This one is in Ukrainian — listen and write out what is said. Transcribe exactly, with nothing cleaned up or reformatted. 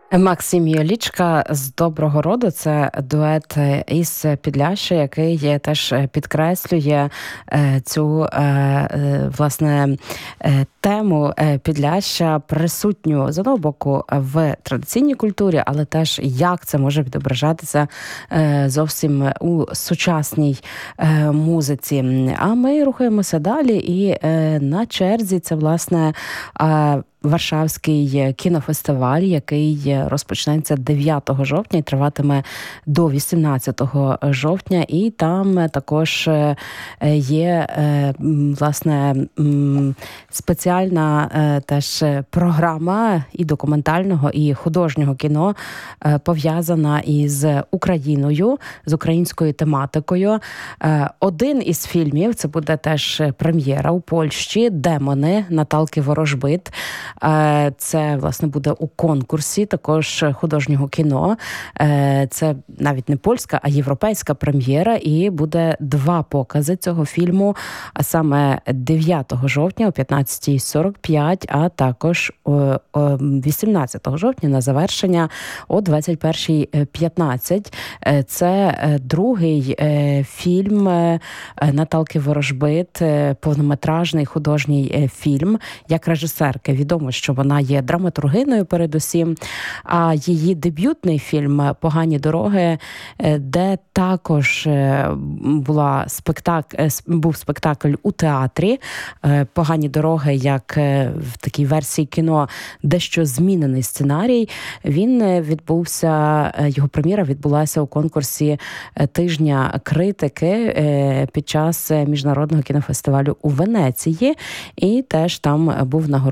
Максим Ялічка з «Доброго роду» – це дует із Підляшшя, який теж підкреслює цю, власне, тему Підляшшя, присутню, з одного боку, в традиційній культурі, але теж як це може відображатися зовсім у сучасній музиці. А ми рухаємося далі, і на черзі це, власне, Варшавський кінофестиваль, який розпочнеться дев'ятого жовтня і триватиме до вісімнадцятого жовтня. І там також є, власне, спеціальна теж програма і документального, і художнього кіно, пов'язана із Україною, з українською тематикою. Один із фільмів, це буде теж прем'єра у Польщі, «Демони» Наталки Ворожбит. Це, власне, буде у конкурсі також художнього кіно. Це навіть не польська, а європейська прем'єра. І буде два покази цього фільму, а саме дев'ятого жовтня о п'ятнадцятій сорок п'ять, а також вісімнадцятого жовтня на завершення о двадцять першій п'ятнадцять. Це другий фільм Наталки Ворожбит, повнометражний художній фільм, як режисерки. Відомо, що вона є драматургиною передусім, а її дебютний фільм «Погані дороги», де також була спектакль, був спектакль у театрі «Погані дороги», як в такій версії кіно дещо змінений сценарій. Він відбувся, його прем'єра відбулася у конкурсі «Тижня критики» під час міжнародного кінофестивалю у Венеції, і теж там був нагороджений